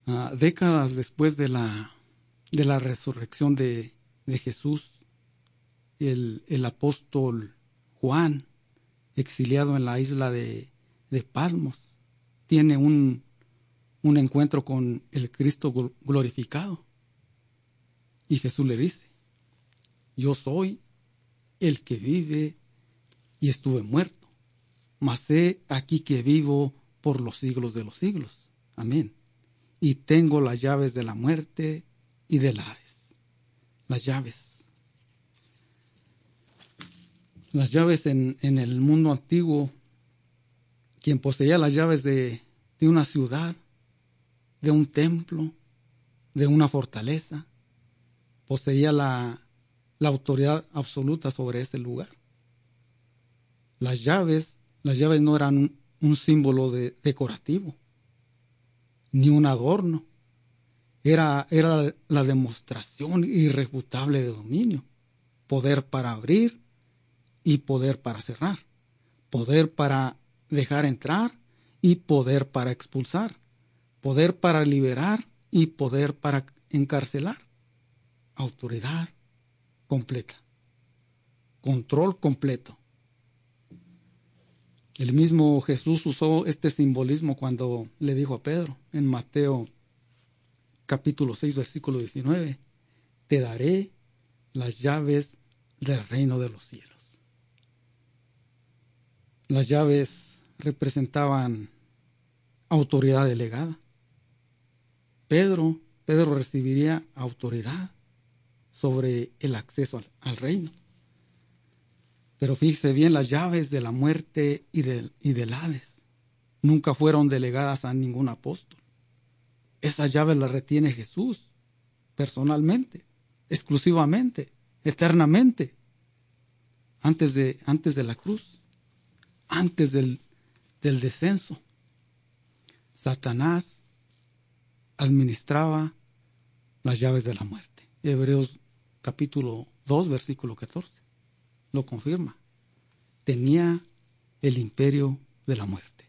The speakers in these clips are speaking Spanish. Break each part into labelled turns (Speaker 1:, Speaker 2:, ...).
Speaker 1: Décadas después de la resurrección de Jesús, el apóstol Juan, exiliado en la isla de Patmos, tiene un encuentro con el Cristo glorificado. Y Jesús le dice: yo soy el que vive y estuve muerto, mas he aquí que vivo por los siglos de los siglos. Amén. Y tengo las llaves de la muerte y del Hades. Las llaves. Las llaves en el mundo antiguo, quien poseía las llaves de una ciudad, de un templo, de una fortaleza, poseía la autoridad absoluta sobre ese lugar. Las llaves no eran un símbolo decorativo, ni un adorno. Era la demostración irrefutable de dominio. Poder para abrir y poder para cerrar. Poder para dejar entrar y poder para expulsar. Poder para liberar y poder para encarcelar. Autoridad completa. Control completo. El mismo Jesús usó este simbolismo cuando le dijo a Pedro en Mateo capítulo 6, versículo 19: te daré las llaves del reino de los cielos. Las llaves representaban autoridad delegada. Pedro recibiría autoridad sobre el acceso al reino. Pero fíjese bien, las llaves de la muerte y del Hades nunca fueron delegadas a ningún apóstol. Esas llaves las retiene Jesús personalmente, exclusivamente, eternamente, antes de la cruz, antes del descenso. Satanás administraba las llaves de la muerte. Hebreos capítulo 2, versículo 14. Lo confirma. Tenía el imperio de la muerte.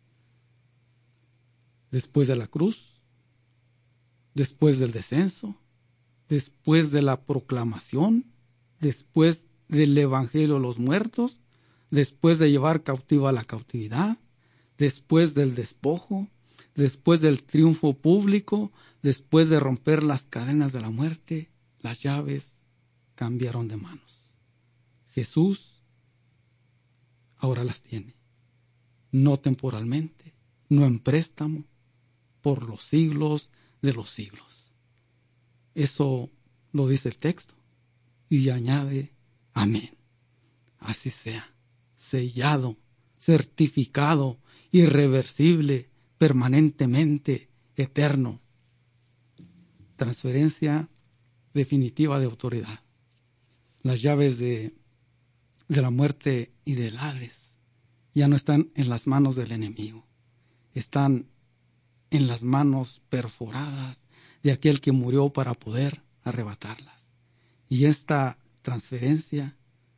Speaker 1: Después de la cruz, después del descenso, después de la proclamación, después del evangelio a los muertos, después de llevar cautiva la cautividad, después del despojo, después del triunfo público, después de romper las cadenas de la muerte, las llaves cambiaron de manos. Jesús ahora las tiene, no temporalmente, no en préstamo, por los siglos de los siglos. Eso lo dice el texto y añade: amén. Así sea, sellado, certificado, irreversible, permanentemente, eterno. Transferencia definitiva de autoridad. Las llaves de la muerte y del Hades ya no están en las manos del enemigo, están en las manos perforadas de aquel que murió para poder arrebatarlas. Y esta transferencia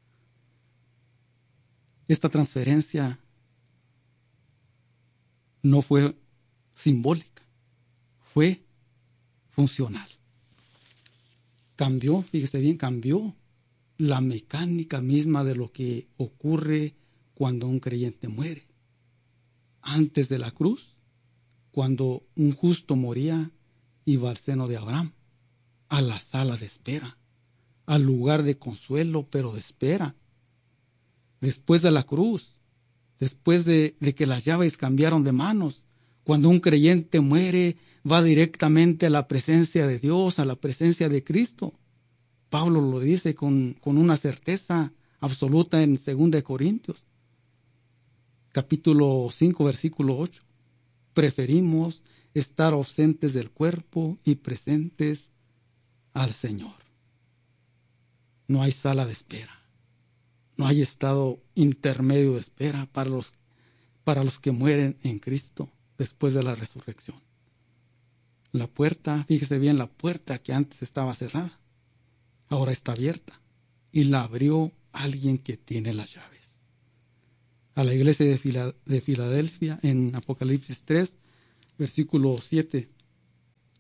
Speaker 1: no fue simbólica, fue funcional. Cambió, fíjese bien, cambió la mecánica misma de lo que ocurre cuando un creyente muere. Antes de la cruz, cuando un justo moría, iba al seno de Abraham, a la sala de espera, al lugar de consuelo, pero de espera. Después de la cruz, después de que las llaves cambiaron de manos, cuando un creyente muere, va directamente a la presencia de Dios, a la presencia de Cristo. Pablo lo dice con una certeza absoluta en 2 Corintios, capítulo 5, versículo 8. Preferimos estar ausentes del cuerpo y presentes al Señor. No hay sala de espera. No hay estado intermedio de espera para los que mueren en Cristo después de la resurrección. La puerta, fíjese bien, la puerta que antes estaba cerrada, ahora está abierta y la abrió alguien que tiene las llaves. A la iglesia de Filadelfia, en Apocalipsis 3, versículo 7,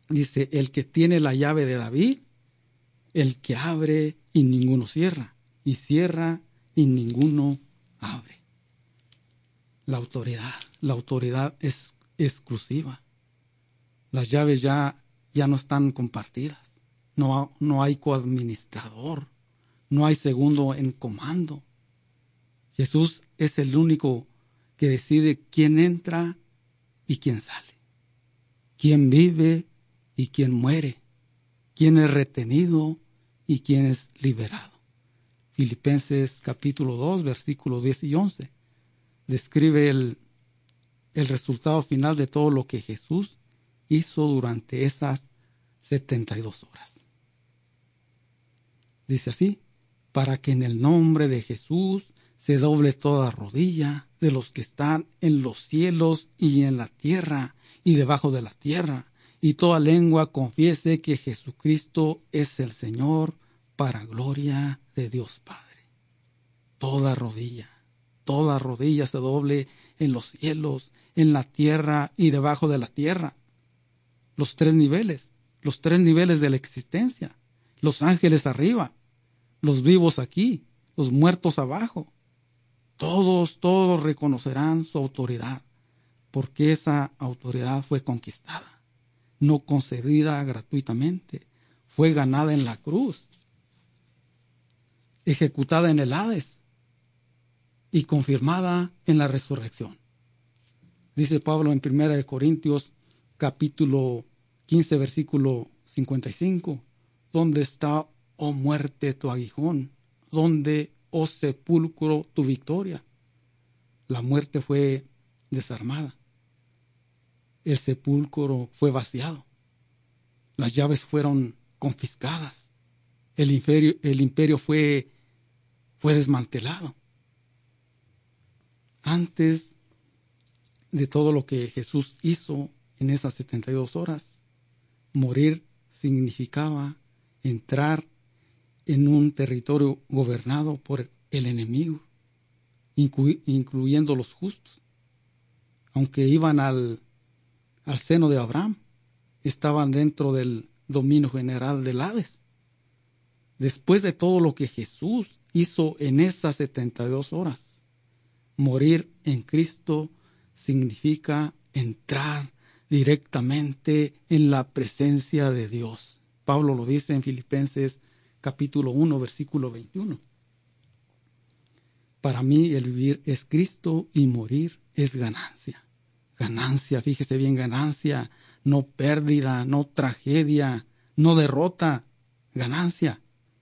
Speaker 1: Dice, el que tiene la llave de David, el que abre y ninguno cierra, y cierra y ninguno abre. La autoridad es exclusiva. Las llaves ya no están compartidas. No hay coadministrador, no hay segundo en comando. Jesús es el único que decide quién entra y quién sale, quién vive y quién muere, quién es retenido y quién es liberado. Filipenses capítulo 2, versículos 10 y 11, describe el resultado final de todo lo que Jesús hizo durante esas 72 horas. Dice así, para que en el nombre de Jesús se doble toda rodilla de los que están en los cielos y en la tierra y debajo de la tierra, y toda lengua confiese que Jesucristo es el Señor, para gloria de Dios Padre. Toda rodilla se doble en los cielos, en la tierra y debajo de la tierra. Los tres niveles de la existencia. Los ángeles arriba, los vivos aquí, los muertos abajo. Todos reconocerán su autoridad, porque esa autoridad fue conquistada, no concedida gratuitamente, fue ganada en la cruz, ejecutada en el Hades y confirmada en la resurrección. Dice Pablo en 1 Corintios capítulo 15, versículo 55, ¿dónde está, oh muerte, tu aguijón? ¿Dónde, oh sepulcro, tu victoria? La muerte fue desarmada. El sepulcro fue vaciado. Las llaves fueron confiscadas. El imperio fue desmantelado. Antes de todo lo que Jesús hizo en esas 72 horas, morir significaba entrar en un territorio gobernado por el enemigo, incluyendo los justos. Aunque iban al seno de Abraham, estaban dentro del dominio general del Hades. Después de todo lo que Jesús hizo en esas 72 horas, morir en Cristo significa entrar directamente en la presencia de Dios. Pablo lo dice en Filipenses capítulo 1, versículo 21. Para mí el vivir es Cristo y morir es ganancia. Ganancia, fíjese bien, ganancia, no pérdida, no tragedia, no derrota, ganancia.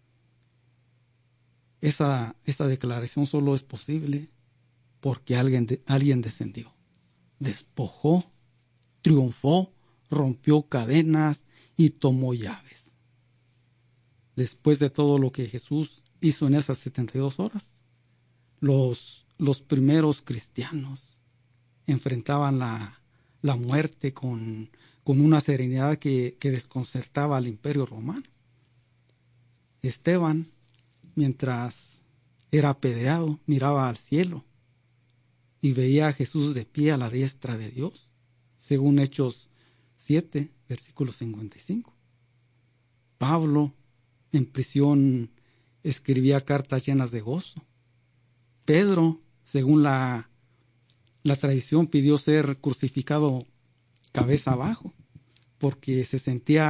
Speaker 1: Esa declaración solo es posible porque alguien descendió, despojó, triunfó, rompió cadenas y tomó llaves. Después de todo lo que Jesús hizo en esas 72 horas, los primeros cristianos enfrentaban la muerte con una serenidad que desconcertaba al imperio romano. Esteban, mientras era apedreado, miraba al cielo y veía a Jesús de pie a la diestra de Dios, según Hechos 7, versículo 55. Pablo, en prisión, escribía cartas llenas de gozo. Pedro, según la tradición, pidió ser crucificado cabeza abajo, porque se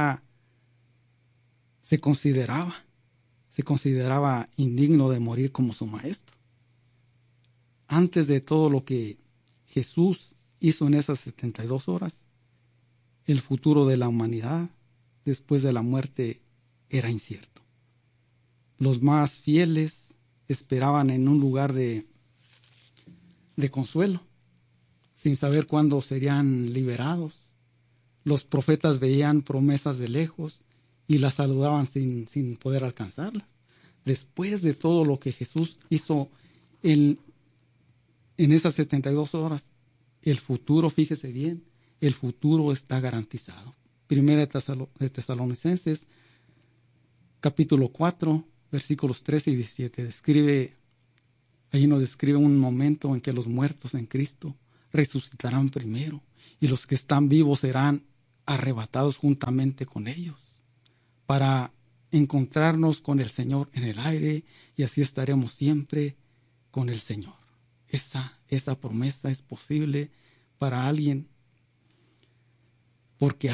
Speaker 1: consideraba indigno de morir como su maestro. Antes de todo lo que Jesús hizo en esas 72 horas, el futuro de la humanidad después de la muerte era incierto. Los más fieles esperaban en un lugar de consuelo, sin saber cuándo serían liberados. Los profetas veían promesas de lejos y las saludaban sin poder alcanzarlas. Después de todo lo que Jesús hizo en esas 72 horas, el futuro, fíjese bien, el futuro está garantizado. Primera de Tesalonicenses, capítulo 4, versículos 13 y 17, allí nos describe un momento en que los muertos en Cristo resucitarán primero y los que están vivos serán arrebatados juntamente con ellos, para encontrarnos con el Señor en el aire, y así estaremos siempre con el Señor. Esa promesa es posible para alguien, porque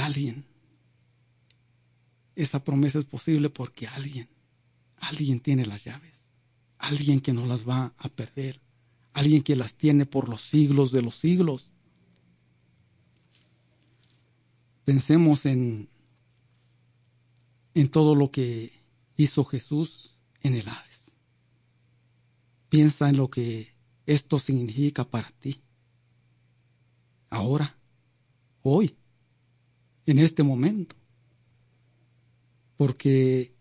Speaker 1: esa promesa es posible porque alguien tiene las llaves, alguien que no las va a perder, alguien que las tiene por los siglos de los siglos. Pensemos en todo lo que hizo Jesús en el Hades. Piensa en lo que esto significa para ti. Ahora, hoy, en este momento. Porque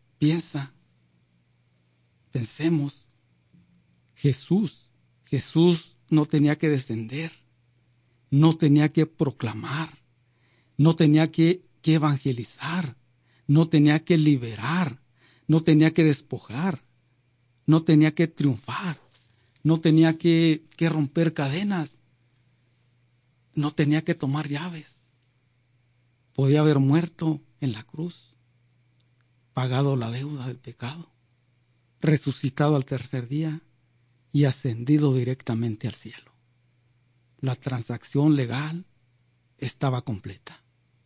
Speaker 1: pensemos, Jesús no tenía que descender, no tenía que proclamar, no tenía que evangelizar, no tenía que liberar, no tenía que despojar, no tenía que triunfar, no tenía que romper cadenas, no tenía que tomar llaves. Podía haber muerto en la cruz, pagado la deuda del pecado, resucitado al tercer día y ascendido directamente al cielo. La transacción legal estaba completa.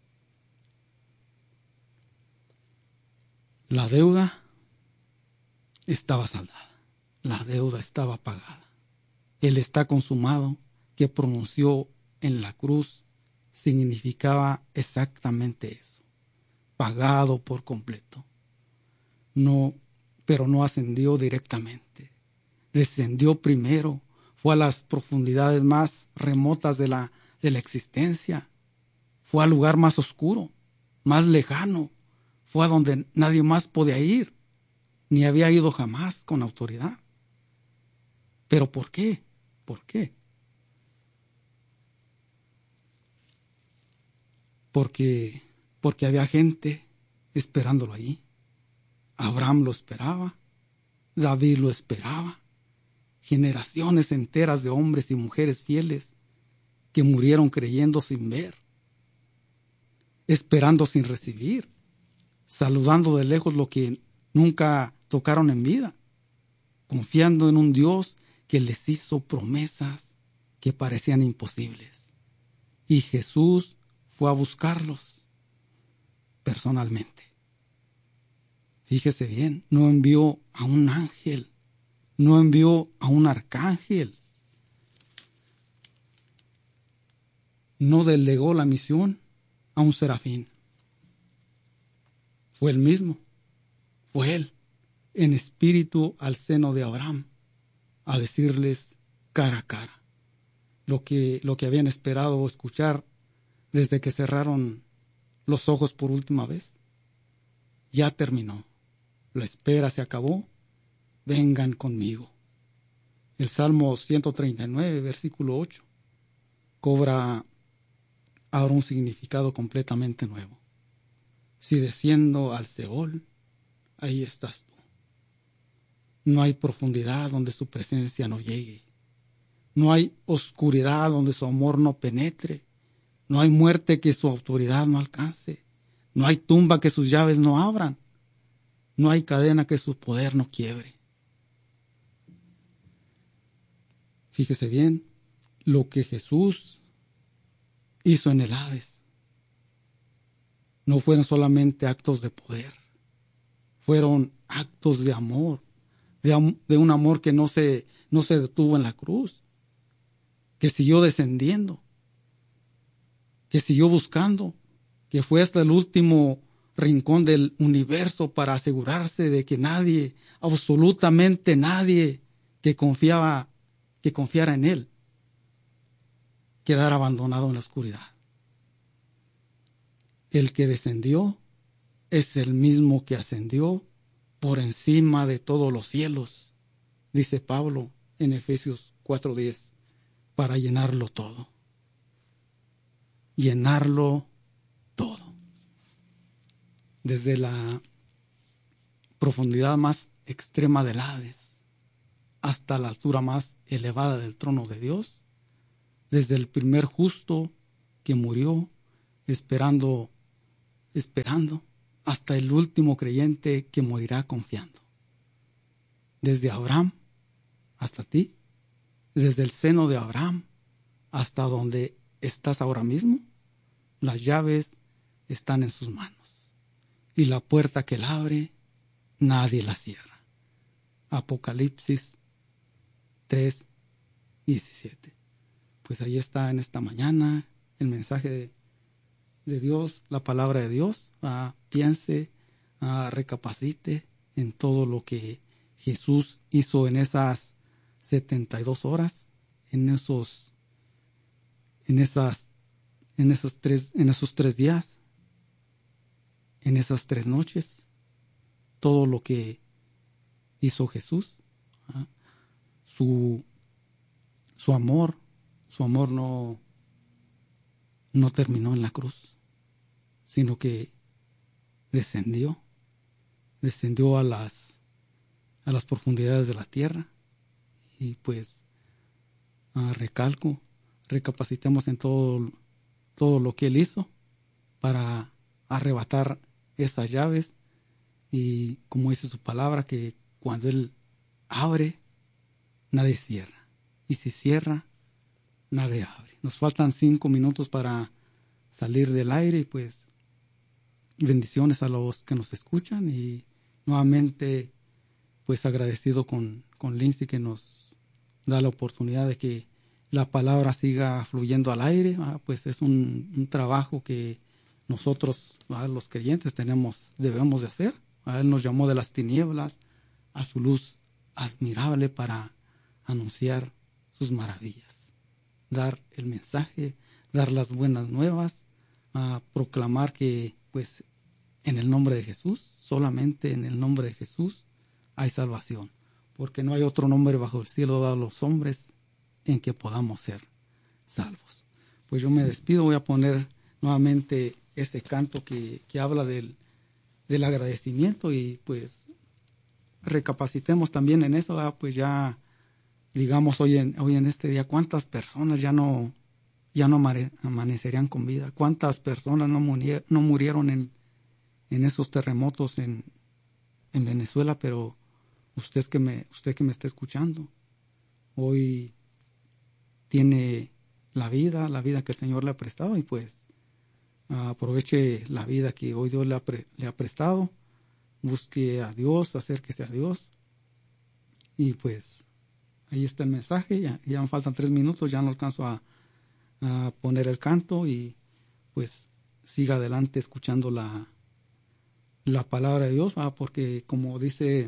Speaker 1: La deuda estaba saldada, la deuda estaba pagada. El está consumado que pronunció en la cruz significaba exactamente eso, pagado por completo. No, pero no ascendió directamente. Descendió primero, fue a las profundidades más remotas de la existencia, fue al lugar más oscuro, más lejano, fue a donde nadie más podía ir, ni había ido jamás con autoridad. ¿Pero por qué? ¿Por qué? Porque había gente esperándolo allí. Abraham lo esperaba, David lo esperaba, generaciones enteras de hombres y mujeres fieles que murieron creyendo sin ver, esperando sin recibir, saludando de lejos lo que nunca tocaron en vida, confiando en un Dios que les hizo promesas que parecían imposibles. Y Jesús fue a buscarlos personalmente. Fíjese bien, no envió a un ángel, no envió a un arcángel, no delegó la misión a un serafín. Fue él mismo, fue él, en espíritu al seno de Abraham, a decirles cara a cara lo que habían esperado escuchar desde que cerraron los ojos por última vez. Ya terminó. La espera se acabó. Vengan conmigo. El Salmo 139, versículo 8, cobra ahora un significado completamente nuevo. Si desciendo al Seol, ahí estás tú. No hay profundidad donde su presencia no llegue. No hay oscuridad donde su amor no penetre. No hay muerte que su autoridad no alcance. No hay tumba que sus llaves no abran. No hay cadena que su poder no quiebre. Fíjese bien, lo que Jesús hizo en el Hades no fueron solamente actos de poder, fueron actos de amor, de un amor que no se detuvo en la cruz, que siguió descendiendo, que siguió buscando, que fue hasta el último rincón del universo para asegurarse de que nadie, absolutamente nadie que confiara en él, quedara abandonado en la oscuridad. El que descendió es el mismo que ascendió por encima de todos los cielos, dice Pablo en Efesios 4:10, para llenarlo todo. Llenarlo todo. Desde la profundidad más extrema del Hades hasta la altura más elevada del trono de Dios, desde el primer justo que murió esperando esperando hasta el último creyente que morirá confiando. Desde Abraham hasta ti, desde el seno de Abraham hasta donde estás ahora mismo, las llaves están en sus manos. Y la puerta que él abre, nadie la cierra. Apocalipsis 3:17. Pues ahí está en esta mañana el mensaje de Dios, la palabra de Dios. Piense, recapacite en todo lo que Jesús hizo en esas 72 horas, en esos 3 días, en esas 3 noches, todo lo que hizo Jesús, su amor no terminó en la cruz, sino que descendió a las profundidades de la tierra. Y pues recapacitemos en todo lo que él hizo para arrebatar esas llaves. Y como dice su palabra, que cuando él abre, nadie cierra, y si cierra, nadie abre. Nos faltan 5 minutos para salir del aire, y pues bendiciones a los que nos escuchan, y nuevamente pues agradecido con Lindsay, que nos da la oportunidad de que la palabra siga fluyendo al aire. Pues es un trabajo que nosotros, los creyentes, debemos de hacer. Él nos llamó de las tinieblas a su luz admirable para anunciar sus maravillas, dar el mensaje, dar las buenas nuevas, proclamar que pues en el nombre de Jesús, solamente en el nombre de Jesús hay salvación, porque no hay otro nombre bajo el cielo dado a los hombres en que podamos ser salvos. Pues yo me despido, voy a poner nuevamente ese canto que habla del agradecimiento, y pues recapacitemos también en eso. Pues ya digamos hoy en este día, ¿cuántas personas ya no amanecerían con vida? ¿Cuántas personas no murieron en esos terremotos en Venezuela? Pero usted que me está escuchando hoy tiene la vida que el Señor le ha prestado, y pues aproveche la vida que hoy Dios le ha prestado. Busque a Dios, acérquese a Dios, y pues ahí está el mensaje. Ya me faltan 3 minutos, ya no alcanzo a poner el canto, y pues siga adelante escuchando la palabra de Dios, porque como dice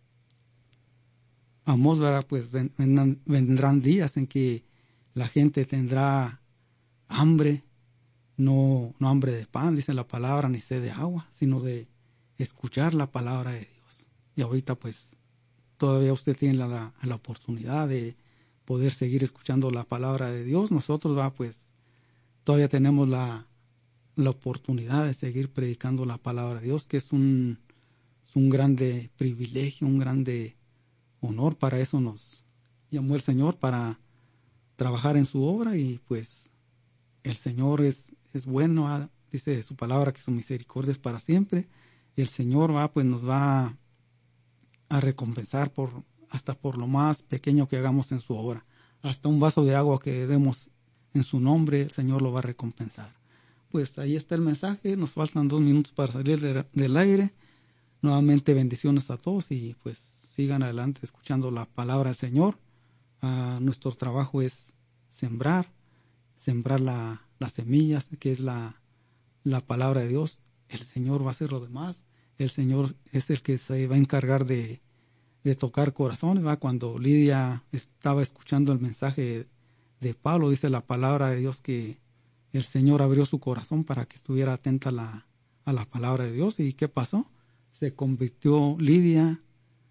Speaker 1: Amós, pues vendrán días en que la gente tendrá hambre, no hambre de pan, dice la palabra, ni sed de agua, sino de escuchar la palabra de Dios. Y ahorita pues todavía usted tiene la oportunidad de poder seguir escuchando la palabra de Dios. Nosotros pues todavía tenemos la oportunidad de seguir predicando la palabra de Dios, que es un grande privilegio, un grande honor. Para eso nos llamó el Señor, para trabajar en su obra, y pues el Señor es bueno. Dice su palabra que su misericordia es para siempre, y el Señor pues nos va a recompensar hasta por lo más pequeño que hagamos en su obra. Hasta un vaso de agua que demos en su nombre, el Señor lo va a recompensar. Pues ahí está el mensaje. Nos faltan 2 minutos para salir del aire. Nuevamente bendiciones a todos, y pues sigan adelante escuchando la palabra del Señor. Nuestro trabajo es sembrar las semillas, que es la palabra de Dios. El Señor va a hacer lo demás. El Señor es el que se va a encargar de tocar corazones. Cuando Lidia estaba escuchando el mensaje de Pablo, dice la palabra de Dios que el Señor abrió su corazón para que estuviera atenta a la palabra de Dios. ¿Y qué pasó? Se convirtió Lidia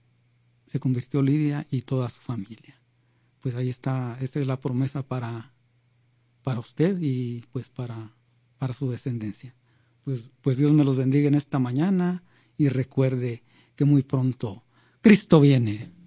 Speaker 1: y toda su familia. Pues ahí está, esa es la promesa para usted, y pues para su descendencia. Pues Dios me los bendiga en esta mañana, y recuerde que muy pronto Cristo viene.